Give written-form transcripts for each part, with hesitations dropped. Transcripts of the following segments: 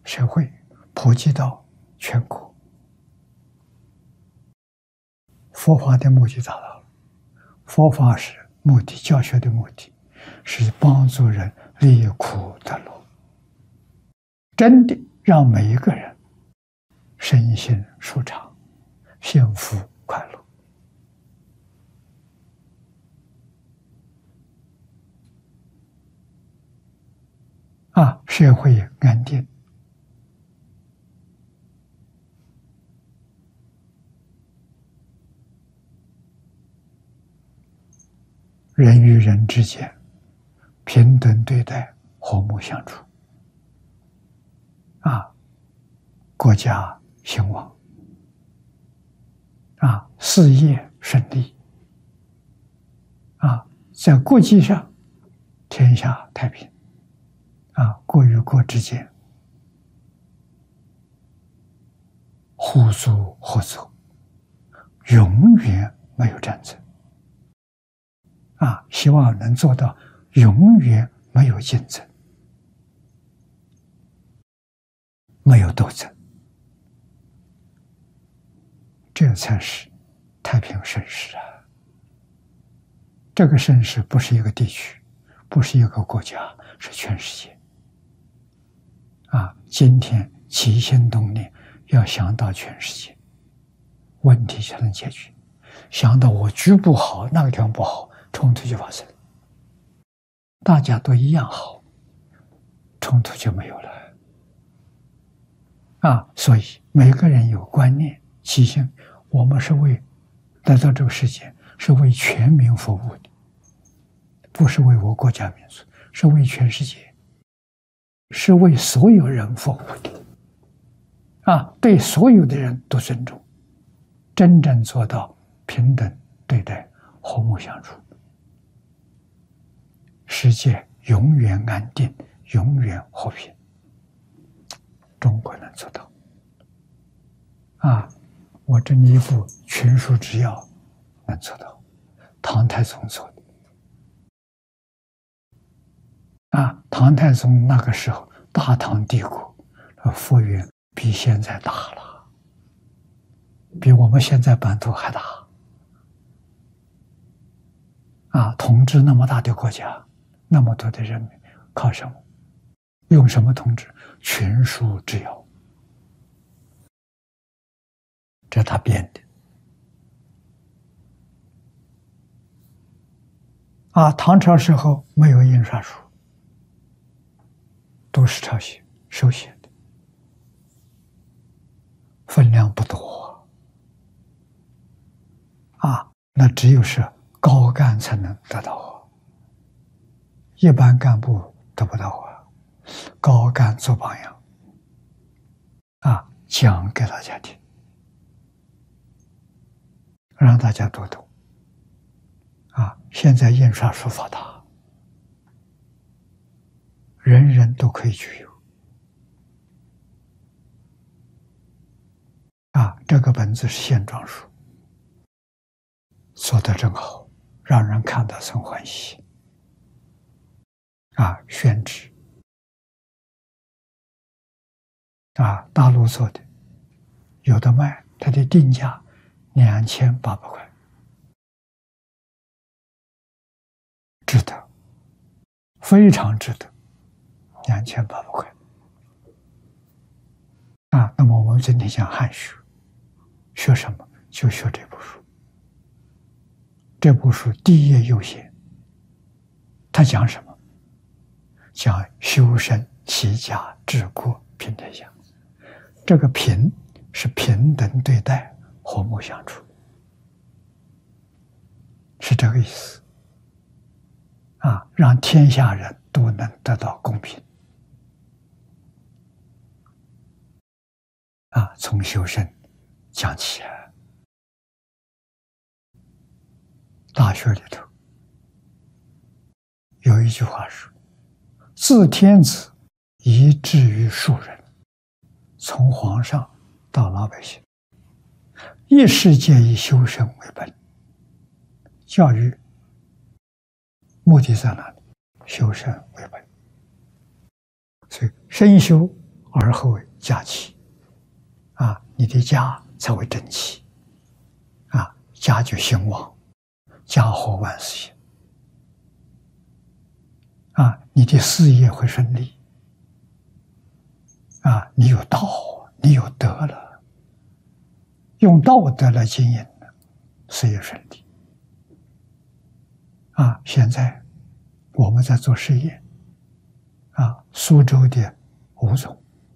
社会普及到全国，佛法的目的达到了。佛法是目的，教学的目的是帮助人离苦得乐，真的让每一个人身心舒畅、幸福快乐。社会安定，人与人之间平等对待，和睦相处，国家兴旺，事业顺利，在国际上天下太平，国与国之间互助合作，永远没有战争，希望能做到永远没有竞争，没有斗争，这才是太平盛世啊！这个盛世不是一个地区，不是一个国家，是全世界。今天起心动念要想到全世界，问题才能解决。想到我局部好，那个地方不好，冲突就发生。大家都一样好，冲突就没有了。所以每个人有观念，起心，我们是为来到这个世界，是为全民服务的，不是为我国家民族，是为全世界，是为所有人服务的。对所有的人都尊重，真正做到平等对待，和睦相处，世界永远安定，永远和平。中国能做到。我这里一部群书治要能做到，唐太宗做的。唐太宗那个时候，大唐帝国幅员比现在大了，比我们现在版图还大。统治那么大的国家，那么多的人民，靠什么？用什么统治？群书治要，这他编的。唐朝时候没有印刷术，都是抄写手写的，分量不多。那只有是高干才能得到，一般干部得不到。高干做榜样，讲给大家听，让大家读懂。现在印刷术发达，人人都可以具有。这个本子是线装书，做得真好，让人看得生欢喜。宣纸。大陆做的，有的卖，它的定价2800块，值得，非常值得，2800块。那么我们今天讲汉学，学什么？就学这部书。这部书第一页优先，它讲什么？讲修身齐家治国平天下。这个平是平等对待，和睦相处，是这个意思。让天下人都能得到公平。从修身讲起。大学里头有一句话说：“自天子以至于庶人。”从皇上到老百姓，一世界以修身为本。教育目的在哪里？修身为本。所以身修而后家齐，你的家才会整齐，家就兴旺，家和万事兴，你的事业会顺利，你有道，你有德了，用道德来经营了，事业顺利。现在我们在做实验，苏州的吴总，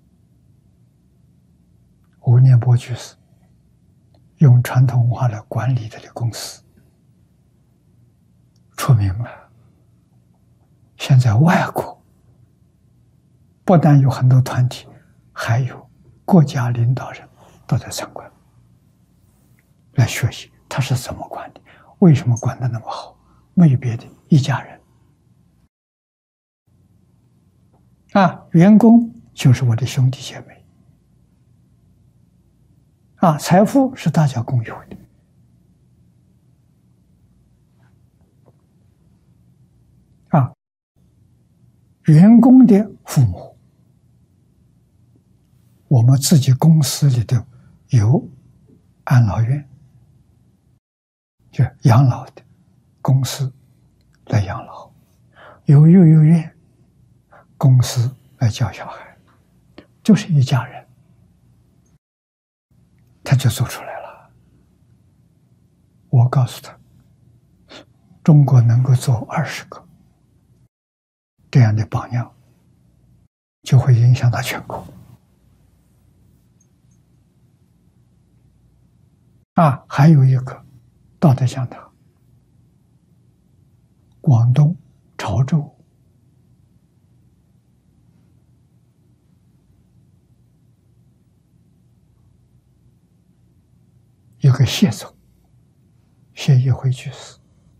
吴念波居士用传统文化来管理他的公司，出名了。现在外国不但有很多团体，还有国家领导人都在参观，来学习他是怎么管的，为什么管得那么好，没有别的，一家人。员工就是我的兄弟姐妹，财富是大家共有的。员工的父母，我们自己公司里头有安老院，就养老的公司来养老，有幼儿园，公司来教小孩，就是一家人，他就做出来了。我告诉他，中国能够做20个这样的榜样，就会影响到全国。还有一个道德讲堂，广东潮州一个谢总，谢一辉居士，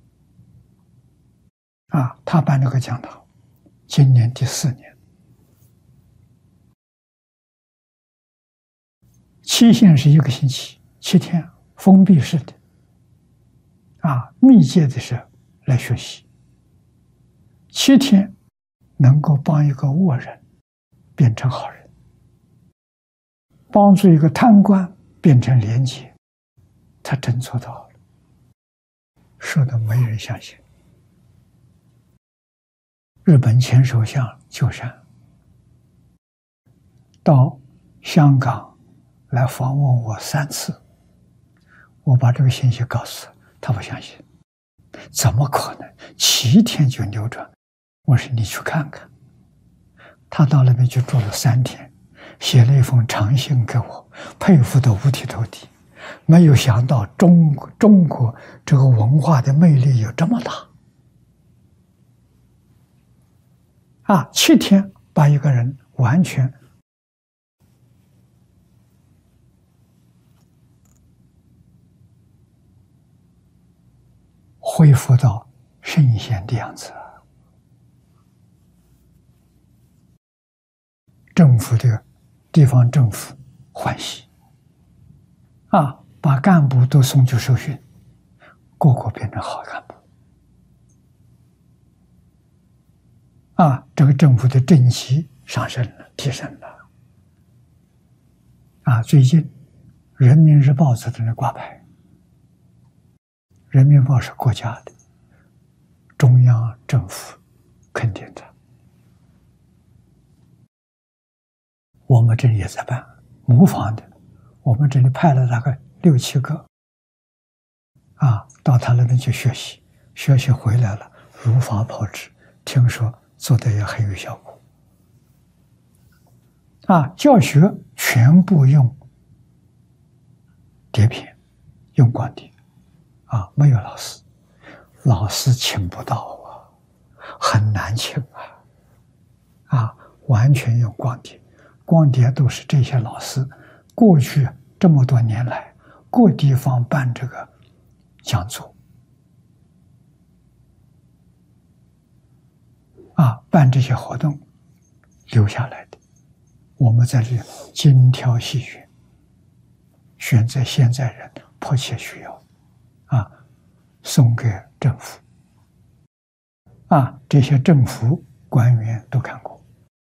他办了个讲堂，今年第4年，期限是1个星期，7天，封闭式的，密切的是来学习，7天能够帮一个恶人变成好人，帮助一个贪官变成廉洁，他真做到了，说的没人相信。日本前首相鸠山到香港来访问我3次，我把这个信息告诉他，他不相信，怎么可能7天就扭转？我说你去看看。他到那边去住了3天，写了一封长信给我，佩服得五体投地，没有想到中国这个文化的魅力有这么大。7天把一个人完全恢复到圣贤的样子。政府的地方政府欢喜，把干部都送去受训，个个变成好干部。这个政府的政绩上升了，提升了。最近《人民日报》在那挂牌，《人民日报》是国家的，中央政府肯定的。我们这里也在办模仿的，我们这里派了大概6、7个，到他那边去学习，学习回来了，如法炮制，听说做的也很有效果。教学全部用碟片，用光碟，没有老师，老师请不到很难请完全用光碟，光碟都是这些老师过去这么多年来各地方办这个讲座，办这些活动留下来的，我们在这里精挑细选，选择现在人迫切需要，送给政府，这些政府官员都看过。